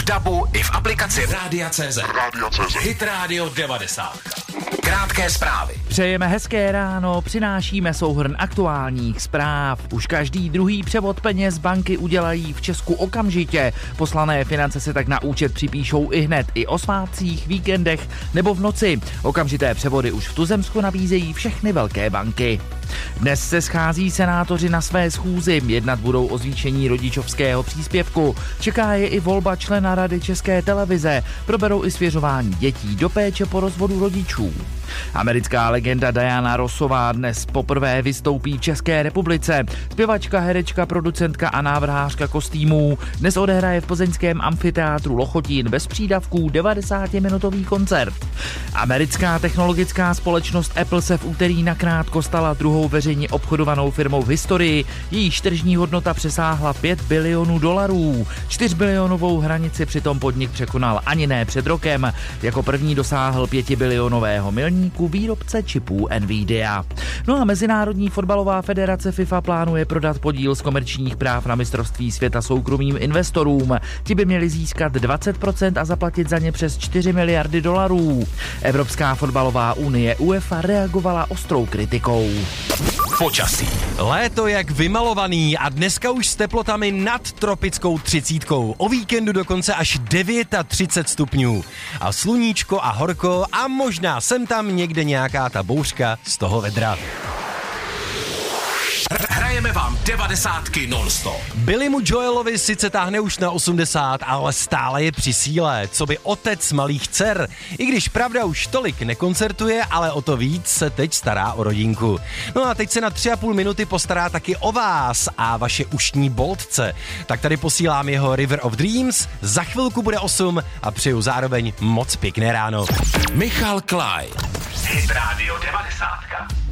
DABu i v aplikaci Rádia.cz. Hit Radio 90. Krátké zprávy. Přejeme hezké ráno, přinášíme souhrn aktuálních zpráv. Už každý druhý převod peněz banky udělají v Česku okamžitě. Poslané finance se tak na účet připíšou ihned i o svátcích, víkendech nebo v noci. Okamžité převody už v tuzemsku nabízejí všechny velké banky. Dnes se schází senátoři na své schůzi, jednat budou o zvýšení rodičovského příspěvku. Čeká je i volba člena Rady České televize, proberou i svěřování dětí do péče po rozvodu rodičů. Americká legenda Diana Rossová dnes poprvé vystoupí v České republice. Zpěvačka, herečka, producentka a návrhářka kostýmů dnes odehraje v plzeňském amfiteátru Lochotín bez přídavků 90-minutový koncert. Americká technologická společnost Apple se v úterý nakrátko stala druhou veřejně obchodovanou firmou v historii. Jejíž tržní hodnota přesáhla $5 bilionů. 4bilionovou hranici přitom podnik překonal ani ne před rokem. Jako první dosáhl 5 bilionového milníku výrobce čipů Nvidia. No a Mezinárodní fotbalová federace FIFA plánuje prodat podíl z komerčních práv na mistrovství světa soukromým investorům. Ti by měli získat 20% a zaplatit za ně přes $4 miliardy. Evropská fotbalová unie UEFA reagovala ostrou kritikou. Počasí. Léto jak vymalovaný a dneska už s teplotami nad tropickou 30. O víkendu dokonce až 39 stupňů. A sluníčko a horko a možná sem tam někde nějaká ta bouřka z toho vedra. Hrajeme vám 90 non-stop. Billy mu Joelovi sice táhne už na 80, ale stále je při síle, co by otec malých dcer. I když pravda už tolik nekoncertuje, ale o to víc se teď stará o rodinku. No a teď se na 3,5 minuty postará taky o vás a vaše ušní boltce. Tak tady posílám jeho River of Dreams, za chvilku bude 8 a přeju zároveň moc pěkné ráno. Michal Klaj. Hit Radio 90.